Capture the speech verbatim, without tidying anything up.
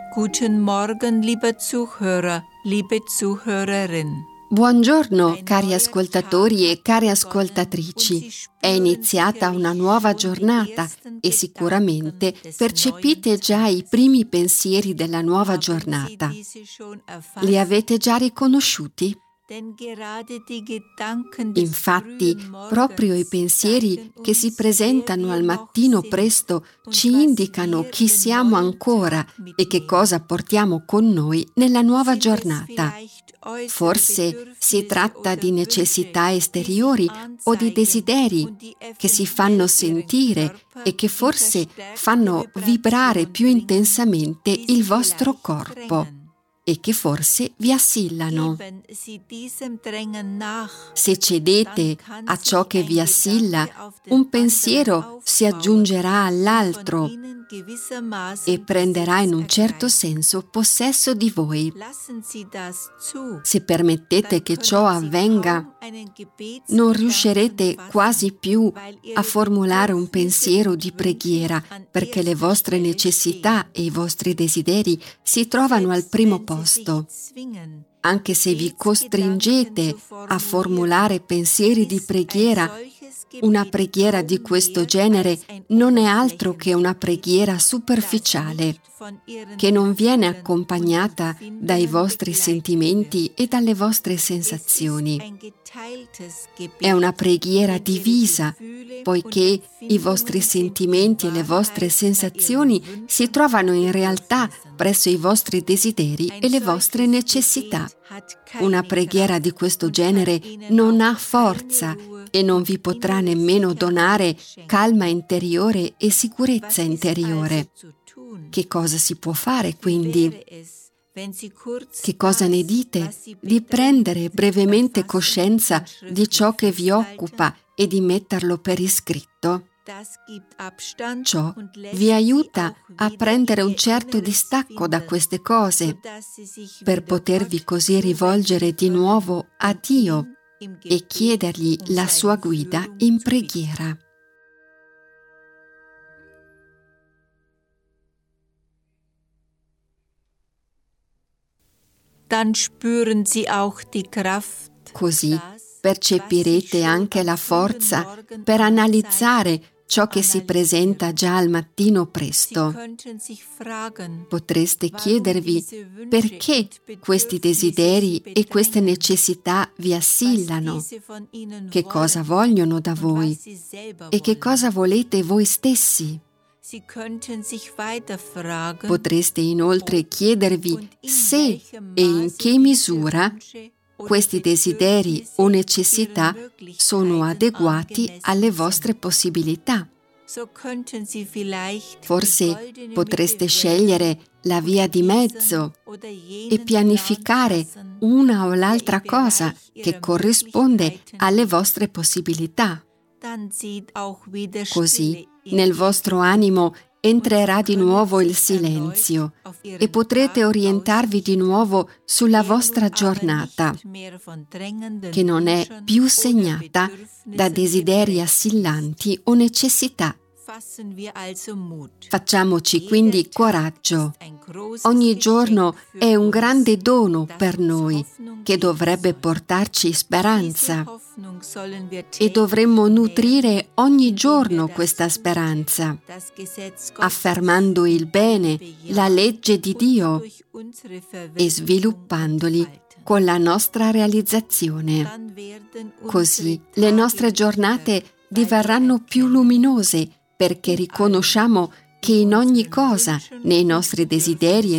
Guten Morgen, lieber Zuhörer, liebe Zuhörerin. Buongiorno cari ascoltatori e care ascoltatrici. È iniziata una nuova giornata e sicuramente percepite già i primi pensieri della nuova giornata. Li avete già riconosciuti? Infatti, proprio i pensieri che si presentano al mattino presto ci indicano chi siamo ancora e che cosa portiamo con noi nella nuova giornata. Forse si tratta di necessità esteriori o di desideri che si fanno sentire e che forse fanno vibrare più intensamente il vostro corpo e che forse vi assillano. Se cedete a ciò che vi assilla, un pensiero si aggiungerà all'altro e prenderà in un certo senso possesso di voi. Se permettete che ciò avvenga, non riuscirete quasi più a formulare un pensiero di preghiera, perché le vostre necessità e i vostri desideri si trovano al primo posto. Anche se vi costringete a formulare pensieri di preghiera, una preghiera di questo genere non è altro che una preghiera superficiale, che non viene accompagnata dai vostri sentimenti e dalle vostre sensazioni. È una preghiera divisa, poiché i vostri sentimenti e le vostre sensazioni si trovano in realtà presso i vostri desideri e le vostre necessità. Una preghiera di questo genere non ha forza e non vi potrà nemmeno donare calma interiore e sicurezza interiore. Che cosa si può fare quindi? Che cosa ne dite? Di prendere brevemente coscienza di ciò che vi occupa e di metterlo per iscritto? Ciò vi aiuta a prendere un certo distacco da queste cose, per potervi così rivolgere di nuovo a Dio e chiedergli la sua guida in preghiera. Dann spüren Sie auch die Kraft. Così percepirete anche la forza per analizzare ciò che si presenta già al mattino presto. Potreste chiedervi perché questi desideri e queste necessità vi assillano, che cosa vogliono da voi e che cosa volete voi stessi. Potreste inoltre chiedervi se e in che misura questi desideri o necessità sono adeguati alle vostre possibilità. Forse potreste scegliere la via di mezzo e pianificare una o l'altra cosa che corrisponde alle vostre possibilità. Così nel vostro animo entrerà di nuovo il silenzio e potrete orientarvi di nuovo sulla vostra giornata, che non è più segnata da desideri assillanti o necessità. Facciamoci quindi coraggio. Ogni giorno è un grande dono per noi che dovrebbe portarci speranza e dovremmo nutrire ogni giorno questa speranza, affermando il bene, la legge di Dio e sviluppandoli con la nostra realizzazione. Così le nostre giornate diverranno più luminose, perché riconosciamo che in ogni cosa, nei nostri desideri e